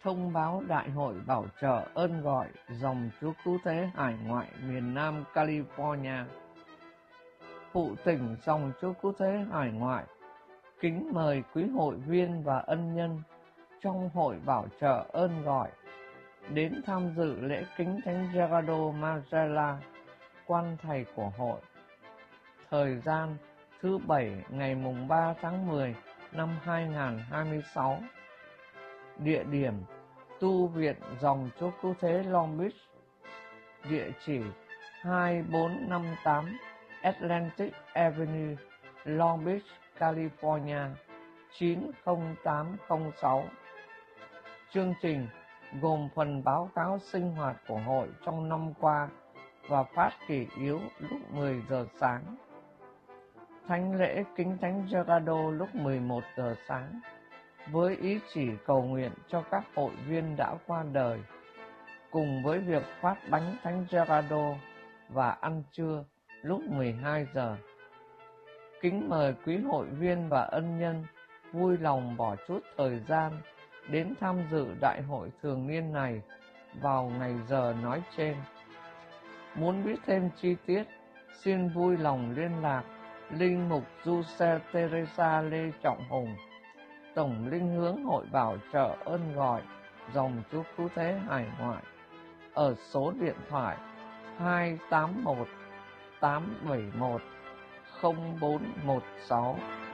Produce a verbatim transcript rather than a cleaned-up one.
Thông báo Đại hội bảo trợ ơn gọi dòng Chúa Cứu Thế hải ngoại miền Nam California. Phụ tỉnh dòng Chúa Cứu Thế hải ngoại kính mời quý hội viên và ân nhân trong hội bảo trợ ơn gọi đến tham dự lễ kính Thánh Gerardo Marcella, quan thầy của hội. Thời gian thứ Bảy ngày mùng ba tháng mười năm hai nghìn không trăm hai mươi sáu. Địa điểm tu viện dòng Chúa Cứu Thế Long Beach. Địa chỉ hai bốn năm tám Atlantic Avenue, Long Beach, California chín không tám không sáu. Chương trình gồm phần báo cáo sinh hoạt của hội trong năm qua và phát kỷ yếu lúc mười giờ sáng. Thánh lễ kính Thánh Gerardo lúc mười một giờ sáng với ý chỉ cầu nguyện cho các hội viên đã qua đời, cùng với việc phát bánh Thánh Gerardo và ăn trưa lúc mười hai giờ. Kính mời quý hội viên và ân nhân vui lòng bỏ chút thời gian đến tham dự đại hội thường niên này vào ngày giờ nói trên. Muốn biết thêm chi tiết, xin vui lòng liên lạc Linh mục Giuse Teresa Lê Trọng Hùng, Tổng linh hướng hội bảo trợ ơn gọi dòng Chúa Cứu Thế hải ngoại ở số điện thoại hai tám một tám bảy một không bốn một sáu.